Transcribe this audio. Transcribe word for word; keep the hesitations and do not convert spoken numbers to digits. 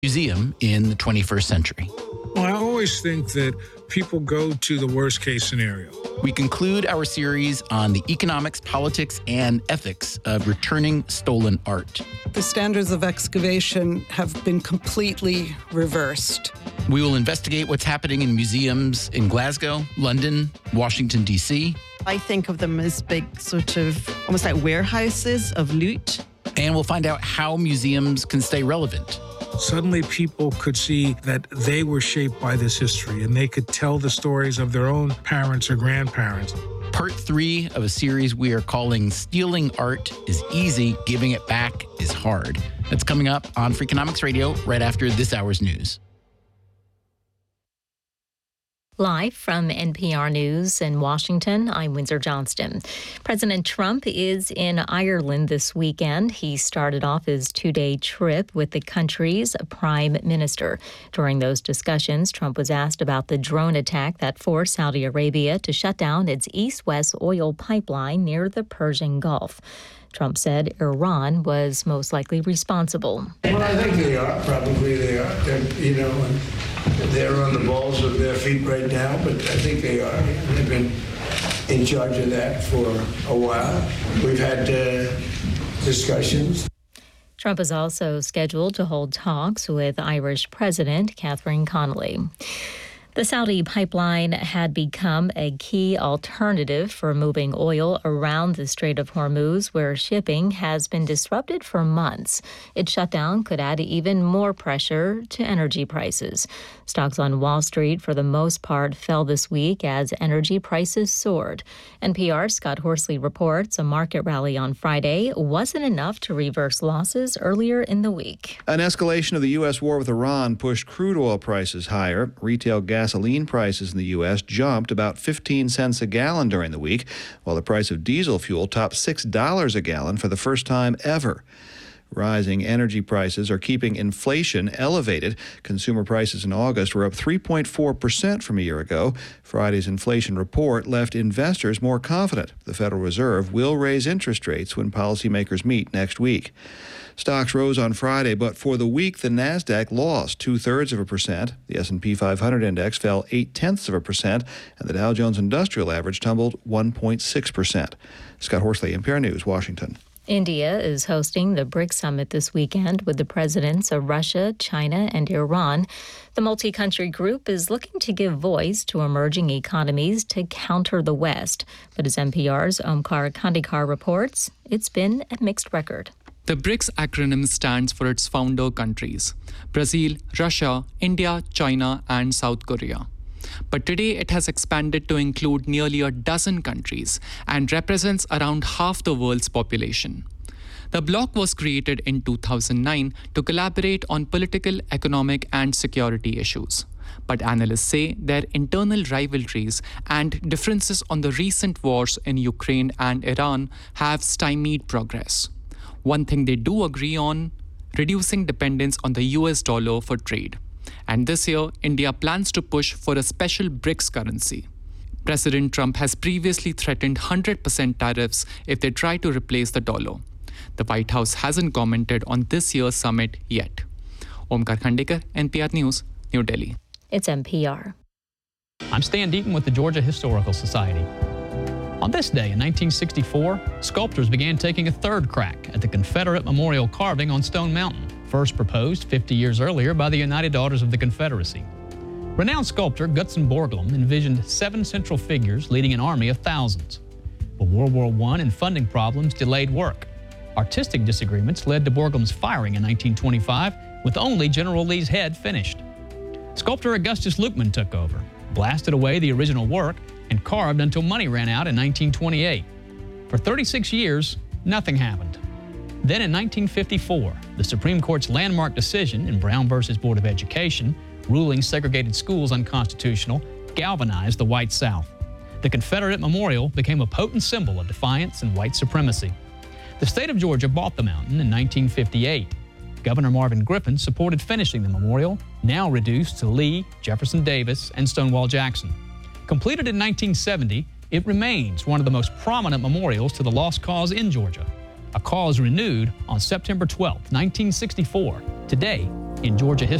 museum in the twenty-first century. Well, I always think that people go to the worst case scenario. We conclude our series on the economics, politics, and ethics of returning stolen art. The standards of excavation have been completely reversed. We will investigate what's happening in museums in Glasgow, London, Washington, D C. I think of them as big sort of almost like warehouses of loot. And we'll find out how museums can stay relevant. Suddenly people could see that they were shaped by this history and they could tell the stories of their own parents or grandparents. Part three of a series we are calling Stealing Art is Easy, Giving It Back is Hard. That's coming up on Freakonomics Radio right after this hour's news. Live from N P R News in Washington, I'm Windsor Johnston. President Trump is in Ireland this weekend. He started off his two-day trip with the country's prime minister. During those discussions, Trump was asked about the drone attack that forced Saudi Arabia to shut down its east-west oil pipeline near the Persian Gulf. Trump said Iran was most likely responsible. Well, I think they are. Probably they are. They're, you know, they're on the balls of their feet right now, but I think they are. They've been in charge of that for a while. We've had uh, discussions. Trump is also scheduled to hold talks with Irish President Catherine Connolly. The Saudi pipeline had become a key alternative for moving oil around the Strait of Hormuz, where shipping has been disrupted for months. Its shutdown could add even more pressure to energy prices. Stocks on Wall Street, for the most part, fell this week as energy prices soared. N P R's Scott Horsley reports a market rally on Friday wasn't enough to reverse losses earlier in the week. An escalation of the U S war with Iran pushed crude oil prices higher. Retail gas Gasoline prices in the U S jumped about fifteen cents a gallon during the week, while the price of diesel fuel topped six dollars a gallon for the first time ever. Rising energy prices are keeping inflation elevated. Consumer prices in August were up three point four percent from a year ago. Friday's inflation report left investors more confident the Federal Reserve will raise interest rates when policymakers meet next week. Stocks rose on Friday, but for the week, the Nasdaq lost two-thirds of a percent. The S and P five hundred index fell eight-tenths of a percent, and the Dow Jones Industrial Average tumbled one point six percent. Scott Horsley, N P R News, Washington. India is hosting the BRICS summit this weekend with the presidents of Russia, China, and Iran. The multi-country group is looking to give voice to emerging economies to counter the West. But as N P R's Omkar Kandikar reports, it's been a mixed record. The BRICS acronym stands for its founder countries: Brazil, Russia, India, China, and South Korea. But today it has expanded to include nearly a dozen countries and represents around half the world's population. The bloc was created in two thousand nine to collaborate on political, economic, and security issues. But analysts say their internal rivalries and differences on the recent wars in Ukraine and Iran have stymied progress. One thing they do agree on: reducing dependence on the U S dollar for trade. And this year, India plans to push for a special BRICS currency. President Trump has previously threatened one hundred percent tariffs if they try to replace the dollar. The White House hasn't commented on this year's summit yet. Omkar Khandekar, N P R News, New Delhi. It's N P R. I'm Stan Deaton with the Georgia Historical Society. On this day in nineteen sixty-four, sculptors began taking a third crack at the Confederate memorial carving on Stone Mountain, first proposed fifty years earlier by the United Daughters of the Confederacy. Renowned sculptor Gutzon Borglum envisioned seven central figures leading an army of thousands. But World War One and funding problems delayed work. Artistic disagreements led to Borglum's firing in nineteen twenty-five, with only General Lee's head finished. Sculptor Augustus Lukeman took over, blasted away the original work, and carved until money ran out in nineteen twenty-eight. For thirty-six years, nothing happened. Then in nineteen fifty-four, the Supreme Court's landmark decision in Brown versus Board of Education, ruling segregated schools unconstitutional, galvanized the white South. The Confederate Memorial became a potent symbol of defiance and white supremacy. The state of Georgia bought the mountain in nineteen fifty-eight. Governor Marvin Griffin supported finishing the memorial, now reduced to Lee, Jefferson Davis, and Stonewall Jackson. Completed in nineteen seventy, it remains one of the most prominent memorials to the lost cause in Georgia. A cause renewed on September twelfth, nineteen sixty-four. Today, in Georgia history.